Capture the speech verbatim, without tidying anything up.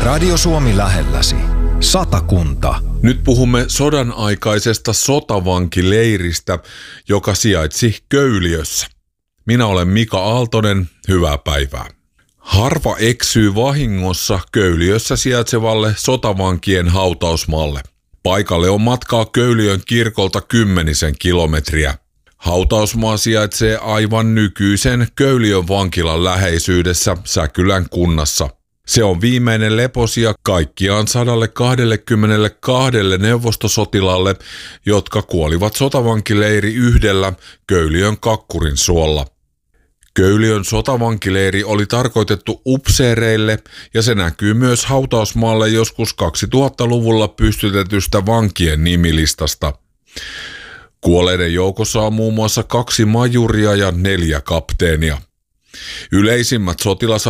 Radio Suomi lähelläsi. Satakunta. Nyt puhumme sodan aikaisesta sotavankileiristä, joka sijaitsi Köyliössä. Minä olen Mika Aaltonen, hyvää päivää. Harva eksyy vahingossa Köyliössä sijaitsevalle sotavankien hautausmaalle. Paikalle on matkaa Köyliön kirkolta kymmenisen kilometriä. Hautausmaa sijaitsee aivan nykyisen Köyliön vankilan läheisyydessä Säkylän kunnassa. Se on viimeinen leposija kaikkiaan sata kaksikymmentäkaksi neuvostosotilaalle, jotka kuolivat sotavankileiri yhdellä Köyliön Kakkurin suolla. Köyliön sotavankileiri oli tarkoitettu upseereille ja se näkyy myös hautausmaalle joskus kaksituhattaluvulla pystytetystä vankien nimilistasta. Kuolleiden joukossa on muun muassa kaksi majuria ja neljä kapteenia. Yleisimmät sotilas